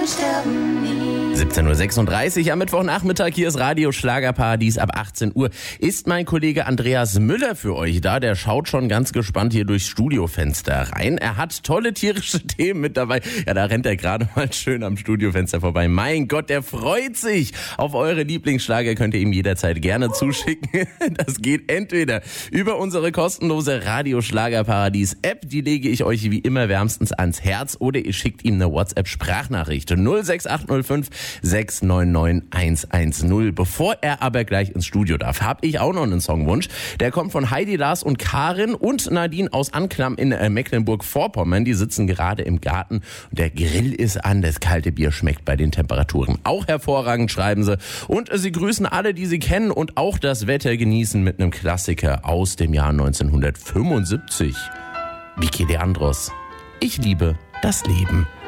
sterben nie. 17.36 Uhr am Mittwochnachmittag, hier ist Radio Schlagerparadies. Ab 18 Uhr ist mein Kollege Andreas Müller für euch da. Der schaut schon ganz gespannt hier durchs Studiofenster rein. Er hat tolle tierische Themen mit dabei. Ja, da rennt er gerade mal schön am Studiofenster vorbei. Mein Gott, der freut sich auf eure Lieblingsschlager. Könnt ihr ihm jederzeit gerne zuschicken. Das geht entweder über unsere kostenlose Radio Schlagerparadies App. Die lege ich euch wie immer wärmstens ans Herz. Oder ihr schickt ihm eine WhatsApp-Sprachnachricht 06805 699 110. Bevor er aber gleich ins Studio darf, habe ich auch noch einen Songwunsch. Der kommt von Heidi, Lars und Karin und Nadine aus Anklam in Mecklenburg-Vorpommern. Die sitzen gerade im Garten und der Grill ist an. Das kalte Bier schmeckt bei den Temperaturen auch hervorragend, schreiben sie. Und sie grüßen alle, die sie kennen und auch das Wetter genießen mit einem Klassiker aus dem Jahr 1975. Vicky Leandros. Ich liebe das Leben.